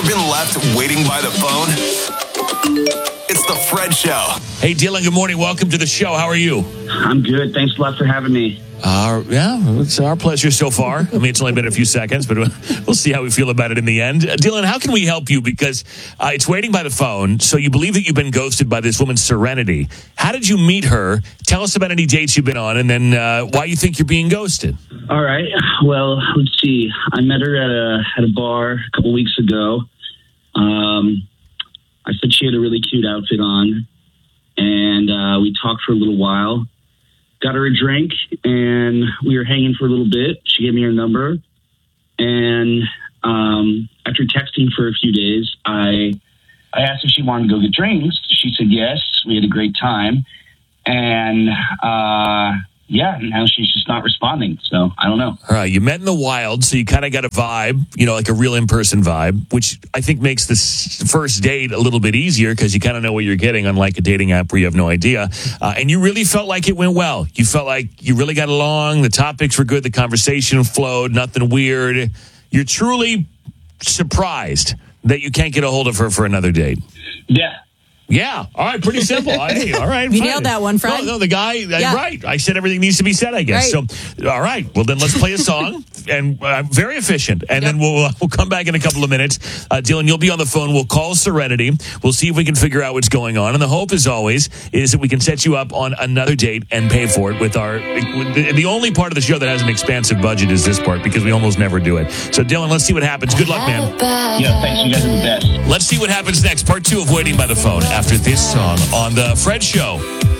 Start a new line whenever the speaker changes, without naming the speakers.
Ever been left waiting by the phone? It's the Fred Show.
Hey, Dylan, good morning. Welcome to the show. How are you?
I'm good. Thanks a lot for having me.
It's our pleasure so far. I mean, it's only been a few seconds, but we'll see how we feel about it in the end. Dylan, how can we help you? Because it's waiting by the phone, so you believe that you've been ghosted by this woman, Serenity. How did you meet her? Tell us about any dates you've been on, and then why you think you're being ghosted.
All right. Well, let's see. I met her at a bar a couple weeks ago. I said she had a really cute outfit on, and we talked for a little while. Got her a drink, and we were hanging for a little bit. She gave me her number, and after texting for a few days, I asked if she wanted to go get drinks. She said yes. We had a great time, and now she's just not responding. So I don't know.
All right, you met in the wild, so you kind of got a vibe, like a real in-person vibe, which I think makes this first date a little bit easier because you kind of know what you're getting, unlike a dating app where you have no idea. And you really felt like it went well. You felt like you really got along. The topics were good. The conversation flowed. Nothing weird. You're truly surprised that you can't get a hold of her for another date.
Yeah.
Yeah. All right. Pretty simple. Hey, all right.
You
fine.
nailed that one, Fred.
No, the guy,
Yeah.
right. I said everything needs to be said, I guess.
Right.
So, all right. Well, then let's play a song. And very efficient. And then we'll come back in a couple of minutes. Dylan, you'll be on the phone. We'll call Serenity. We'll see if we can figure out what's going on. And the hope, as always, is that we can set you up on another date and pay for it with the only part of the show that has an expansive budget is this part because we almost never do it. So, Dylan, let's see what happens. Good luck, man.
Yeah, thanks. You guys are the best.
Let's see what happens next. Part 2 of Waiting by the Phone after this song on The Fred Show.